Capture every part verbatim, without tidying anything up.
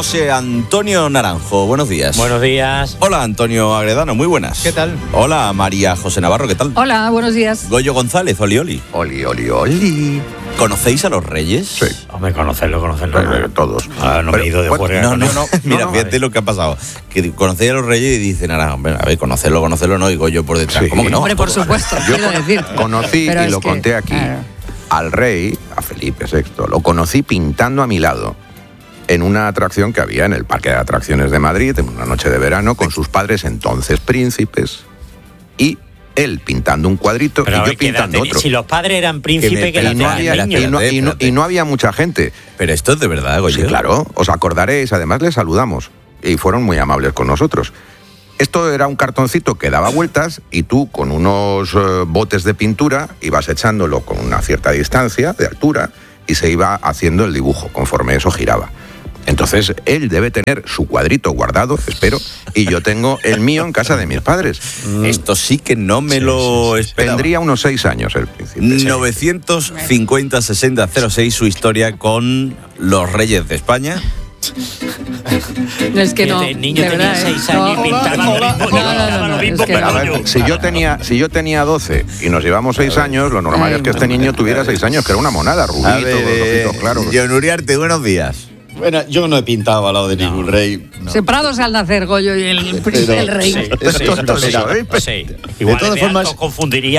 José Antonio Naranjo. Buenos días. Buenos días. Hola, Antonio Agredano, muy buenas. ¿Qué tal? Hola, María José Navarro, ¿qué tal? Hola, buenos días. Goyo González, oli, oli. Oli, oli, oli. ¿Conocéis a los Reyes? Sí. Hombre, conocerlo, conocerlo. Eh, todos. Ah, no Pero, me he ido de bueno, juerga. No, con no, él. no. Mira, no, fíjate lo que ha pasado. Que conocéis a los Reyes y dicen, ahora, hombre, a ver, conocerlo, conocerlo, no, y Goyo por detrás. Sí. ¿Cómo que no? Hombre, por supuesto, Yo quiero decir. conocí, Pero y es lo que, conté aquí, claro. al rey, a Felipe sexto, lo conocí pintando a mi lado en una atracción que había en el Parque de Atracciones de Madrid, en una noche de verano, con sus padres entonces príncipes, y él pintando un cuadrito Pero y a yo ver, ¿qué edad pintando tenía? otro. Si los padres eran príncipes, que me- Y no, la había, espérate, y, no, y no- espérate. y no había mucha gente. Pero esto es de verdad, Goyo. Sí, claro, os acordaréis, además les saludamos y fueron muy amables con nosotros. Esto era un cartoncito que daba vueltas y tú con unos eh, botes de pintura ibas echándolo con una cierta distancia de altura y se iba haciendo el dibujo conforme eso giraba. Entonces él debe tener su cuadrito guardado, espero, y yo tengo el mío en casa de mis padres. Esto sí que no me Sí, lo sí, sí. esperaba. Tendría unos seis años el príncipe. novecientos cincuenta sesenta cero seis, su historia con los Reyes de España. Es que no. El niño de tenía verdad, seis ¿eh? años No, y pintaba no, lo mismo, no, yo no, pintaba no, lo no, mismo, es que pero A no. ver, si yo tenía, si yo tenía doce y nos llevamos seis años, lo normal Ay, es que este madre. niño tuviera seis años, que era una monada, rubito, A ver, eh, ojitos claros. John Uriarte, buenos días. Bueno, yo no he pintado al lado de ningún rey. No. Separados al nacer, Goyo y el, Pero- el rey. Sí, Eso sí, es tonto, sí, ¿eh? sí. Igual todas de formas- alto confundiría.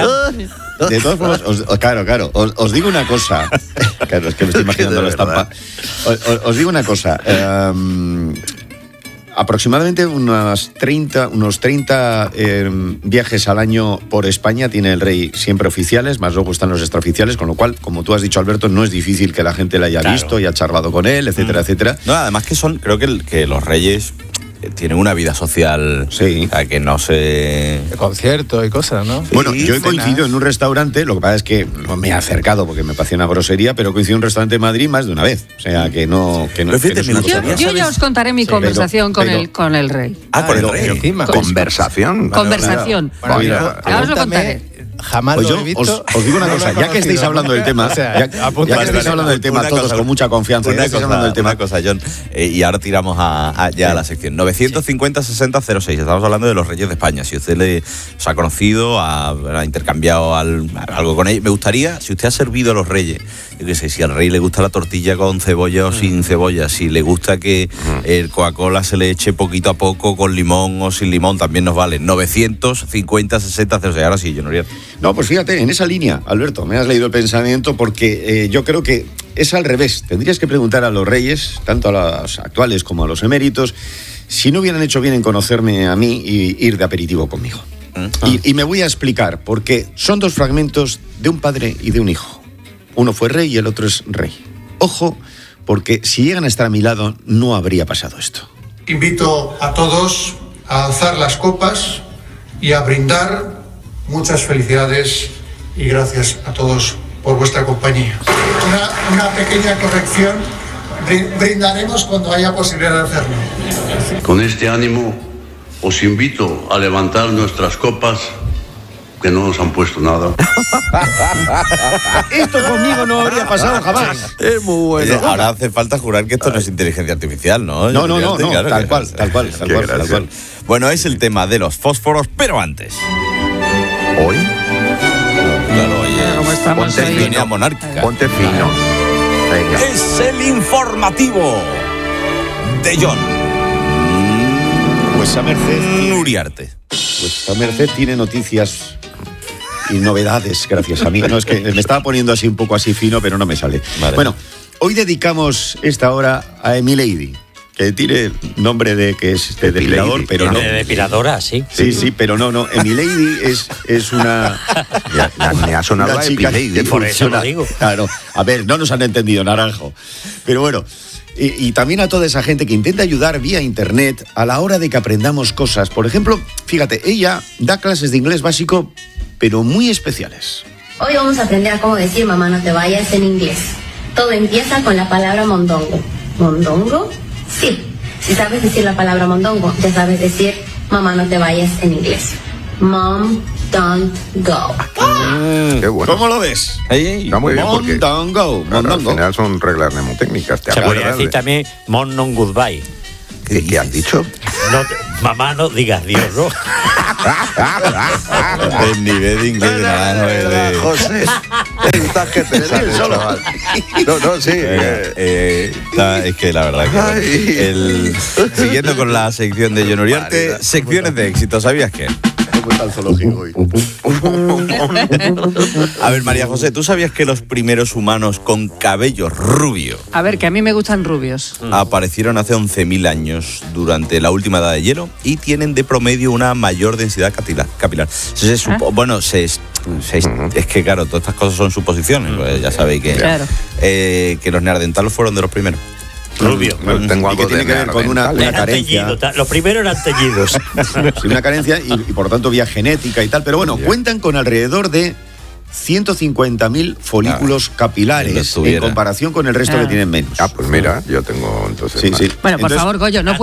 De todas formas, os- os- claro, claro, os, os digo una cosa. Claro, es que me estoy imaginando la estampa. Os, os- os digo una cosa. eh, aproximadamente unas treinta, unos treinta eh, viajes al año por España tiene el rey, siempre oficiales, más luego están los extraoficiales, con lo cual, como tú has dicho, Alberto, no es difícil que la gente le haya Claro. visto y ha charlado con él, etcétera, etcétera. No, además que son, creo que, el- que los Reyes eh, tienen una vida social, Sí. o sea, que no se... Conciertos y cosas, ¿no? Bueno, Sí, yo he cenas. coincidido en un restaurante, lo que pasa es que no me he acercado porque me parecía una grosería, pero coincido en un restaurante de Madrid más de una vez. O sea, que no, que no, Pero fíjate, que no es una me cosa Yo, gustaría rara. yo ya os contaré mi Sí, conversación pero- con, pero- el, con el rey. Ah, con el pero- Rey. Encima. Conversación. Conversación. Bueno, Mira, mira, ahora os lo apúntame, contaré. Jamás Pues lo yo he visto. os, os digo una no lo cosa, he ya que estáis conocido hablando del nunca, tema, o sea, ya, apunta ya que que estáis no- hablando del tema Una todos cosa, con mucha confianza, ya Una que estáis cosa, hablando del tema. una cosa, John, eh, y ahora tiramos a, a- ya a la sección. novecientos cincuenta sesenta cero seis, estamos hablando de los Reyes de España. Si usted le, os ha conocido, ha, ha intercambiado al- algo con ellos, me gustaría, si usted ha servido a los Reyes, yo qué sé, si al rey le gusta la tortilla con cebolla o sin cebolla, si le gusta que el Coca-Cola se le eche poquito a poco con limón o sin limón, también nos vale. novecientos cincuenta sesenta cero seis, ahora sí, John Uriarte. No, pues fíjate, en esa línea, Alberto, me has leído el pensamiento porque eh, yo creo que es al revés. Tendrías que preguntar a los reyes, tanto a los actuales como a los eméritos, si no hubieran hecho bien en conocerme a mí y ir de aperitivo conmigo. Y, y me voy a explicar, porque son dos fragmentos de un padre y de un hijo. Uno fue rey y el otro es rey. Ojo, porque si llegan a estar a mi lado, no habría pasado esto. Invito a todos a alzar las copas y a brindar. Muchas felicidades y gracias a todos por vuestra compañía. Una, una pequeña corrección. Brin- Brindaremos cuando haya posibilidad de hacerlo. Con este ánimo os invito a levantar nuestras copas, que no nos han puesto nada. Esto conmigo no habría pasado jamás. Es muy Oye, ahora hace falta jurar que esto no es inteligencia artificial, ¿no? No, no, no, Uriarte, no, claro tal que- cual, tal cual, tal Qué cual, tal gracia. cual. Bueno, es el tema de los fósforos, pero antes. Hoy, Claro, oye, ¿Cómo estamos ponte hoy? sintonía monárquica. ponte fino. Venga. Es el informativo de John Pues a merced, Uriarte. pues a merced tiene noticias y novedades, gracias a mí. No, es que me estaba poniendo así un poco así fino, pero no me sale. Vale. Bueno, hoy dedicamos esta hora a Emilady, que tiene nombre de que es de depilador, pero no. De depiladora, sí. Sí, sí, pero no, no. Emilady es, es una, Ya, ya me ha sonado una a chica Epilady. que por eso lo funciona. digo. Claro, a ver, no nos han entendido, Naranjo. Pero bueno, y, y también a toda esa gente que intenta ayudar vía internet a la hora de que aprendamos cosas. Por ejemplo, fíjate, ella da clases de inglés básico, pero muy especiales. Hoy vamos a aprender a cómo decir mamá no te vayas en inglés. Todo empieza con la palabra mondongo. ¿Mondongo? Sí. Si sabes decir la palabra mondongo, ya sabes decir mamá no te vayas en inglés. Mom, don't go. Qué bueno. ¿Cómo lo ves? Está muy bien porque Mondongo, claro, al mondongo. final son reglas mnemotécnicas. ¿Te Se podría acuerdas decir de- también Mon non goodbye. ¿Qué, ¿Qué has dicho? No te- mamá, no digas Dios, ¿no? El nivel de inglés de nada, de- José, estás que te sale, chaval. No, no, sí. Eh, eh, eh, está- es que la verdad que bueno, Ay. el- siguiendo con la sección de John Uriarte, Vale, secciones de éxito, ¿sabías qué? ¿Cómo está el zoológico hoy? A ver, María José, ¿tú sabías que los primeros humanos con cabello rubio A ver, que a mí me gustan rubios. aparecieron hace once mil años durante la última edad de hielo y tienen de promedio una mayor densidad capila- capilar? Se supo- Bueno, se, se- es que claro, todas estas cosas son suposiciones, pues ya sabéis que, Claro. eh, que los neandertalos fueron de los primeros. Rubio. Bueno, tengo ¿Y qué algo tiene de que ver con una, neandertal. una Eran carencia? teñidos, ta- los primeros eran teñidos. Sí, una carencia y, y, por lo tanto vía genética y tal. Pero bueno, Ya. cuentan con alrededor de ciento cincuenta mil folículos si lo capilares en tuviera. comparación con el resto Ah. que tienen menos. Ah, pues mira, yo tengo entonces. Sí, más. sí. Bueno, por Entonces, favor, Goyo, no